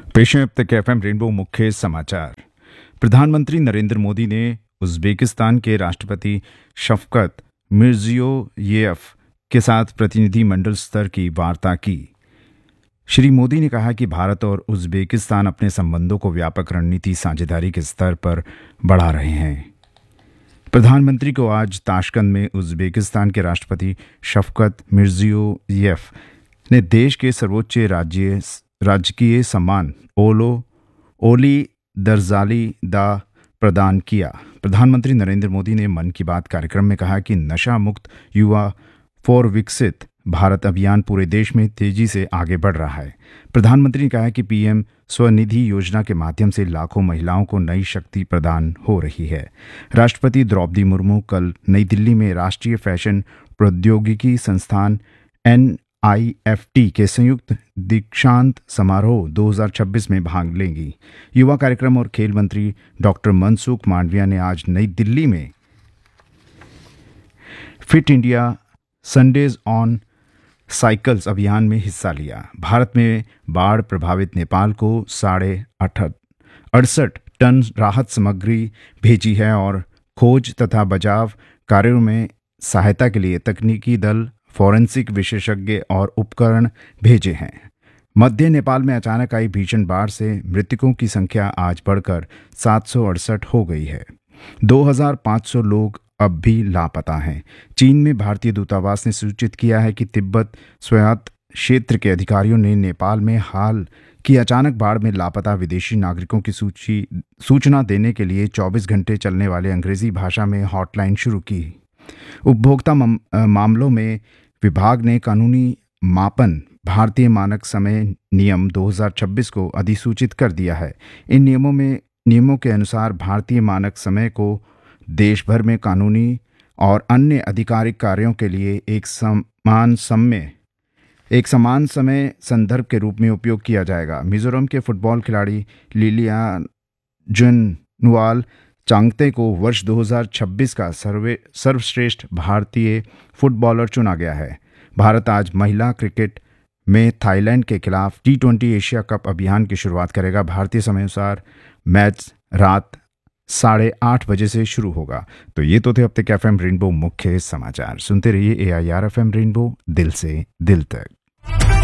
पेश है अब तक एफएम रेनबो मुख्य समाचार। प्रधानमंत्री नरेंद्र मोदी ने उज़्बेकिस्तान के राष्ट्रपति शफकत मिर्जियोयेव के साथ प्रतिनिधिमंडल स्तर की वार्ता की। श्री मोदी ने कहा कि भारत और उज़्बेकिस्तान अपने संबंधों को व्यापक रणनीति साझेदारी के स्तर पर बढ़ा रहे हैं। प्रधानमंत्री को आज ताशकंद में उज़्बेकिस्तान के राष्ट्रपति शफकत मिर्जियोयेव ने देश के सर्वोच्च राजकीय सम्मान ओली दर्जाली दा प्रदान किया। प्रधानमंत्री नरेंद्र मोदी ने मन की बात कार्यक्रम में कहा कि नशा मुक्त युवा फॉर विकसित भारत अभियान पूरे देश में तेजी से आगे बढ़ रहा है। प्रधानमंत्री ने कहा कि पीएम स्वनिधि योजना के माध्यम से लाखों महिलाओं को नई शक्ति प्रदान हो रही है। राष्ट्रपति द्रौपदी मुर्मू कल नई दिल्ली में राष्ट्रीय फैशन प्रौद्योगिकी संस्थान NIFT के संयुक्त दीक्षांत समारोह 2026 में भाग लेंगी। युवा कार्यक्रम और खेल मंत्री डॉक्टर मनसुख मांडविया ने आज नई दिल्ली में fit India Sundays on cycles अभियान में हिस्सा लिया। भारत में बाढ़ प्रभावित नेपाल को 68 टन राहत सामग्री भेजी है और खोज तथा बचाव कार्यों में सहायता के लिए तकनीकी दल, फॉरेंसिक विशेषज्ञ और उपकरण भेजे हैं। मध्य नेपाल में अचानक आई भीषण बाढ़ से मृतकों की संख्या आज बढ़कर 768 हो गई है। 2500 लोग अब भी लापता हैं। चीन में भारतीय दूतावास ने सूचित किया है कि तिब्बत स्वायत्त क्षेत्र के अधिकारियों ने नेपाल में हाल की अचानक बाढ़ में लापता विदेशी नागरिकों की सूचना देने के लिए 24 घंटे चलने वाले अंग्रेजी भाषा में हॉटलाइन शुरू की। उपभोक्ता मामलों में विभाग ने कानूनी मापन भारतीय मानक समय नियम 2026 को अधिसूचित कर दिया है। इन नियमों के अनुसार भारतीय मानक समय को देश भर में कानूनी और अन्य आधिकारिक कार्यों के लिए एक समान समय संदर्भ के रूप में उपयोग किया जाएगा। मिजोरम के फुटबॉल खिलाड़ी लिलियान जुनवाल चांगते को वर्ष 2026 का सर्वश्रेष्ठ भारतीय फुटबॉलर चुना गया है। भारत आज महिला क्रिकेट में थाईलैंड के खिलाफ T20 एशिया कप अभियान की शुरुआत करेगा। भारतीय समय अनुसार मैच रात 8:30 बजे से शुरू होगा। तो ये तो थे अब तक एफएम रेनबो मुख्य समाचार। सुनते रहिए AIR FM रेनबो, दिल से दिल तक।